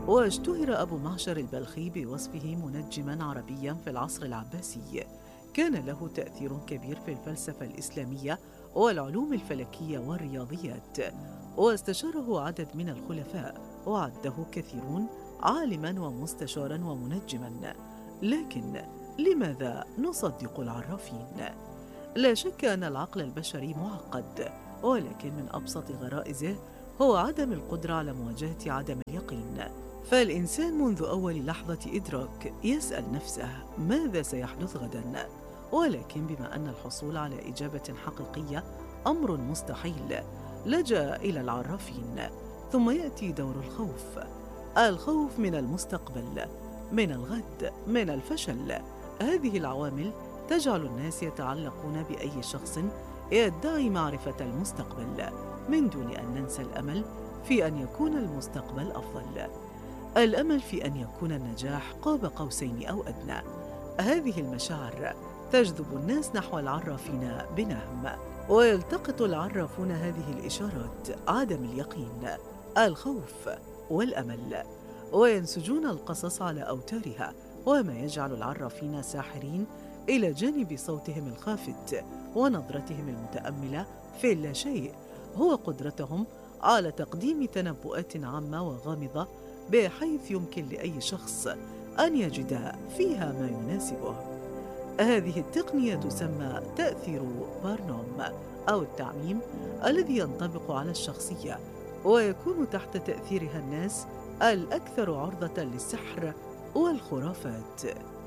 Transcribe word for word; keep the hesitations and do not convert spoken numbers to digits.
واشتهر أبو معشر البلخي بوصفه منجماً عربياً في العصر العباسي. كان له تأثير كبير في الفلسفة الإسلامية والعلوم الفلكية والرياضيات، واستشاره عدد من الخلفاء، وعده كثيرون عالماً ومستشاراً ومنجماً. لكن لماذا نصدق العرافين؟ لا شك أن العقل البشري معقد، ولكن من أبسط غرائزه هو عدم القدرة على مواجهة عدم اليقين. فالإنسان منذ أول لحظة إدراك يسأل نفسه ماذا سيحدث غداً؟ ولكن بما أن الحصول على إجابة حقيقية أمر مستحيل، لجأ إلى العرافين. ثم يأتي دور الخوف، الخوف من المستقبل، من الغد، من الفشل. هذه العوامل تجعل الناس يتعلقون بأي شخص يدعي معرفة المستقبل، من دون أن ننسى الأمل في أن يكون المستقبل أفضل، الأمل في أن يكون النجاح قاب قوسين أو أدنى. هذه المشاعر تجذب الناس نحو العرافين بنهم، ويلتقط العرافون هذه الإشارات، عدم اليقين، الخوف والأمل، وينسجون القصص على أوتارها. وما يجعل العرافين ساحرين إلى جانب صوتهم الخافت ونظرتهم المتأملة في اللاشيء هو قدرتهم على تقديم تنبؤات عامة وغامضة، بحيث يمكن لأي شخص أن يجد فيها ما يناسبه. هذه التقنية تسمى تأثير بارنوم أو التعميم، الذي ينطبق على الشخصية، ويكون تحت تأثيرها الناس الأكثر عرضة للسحر والخرافات.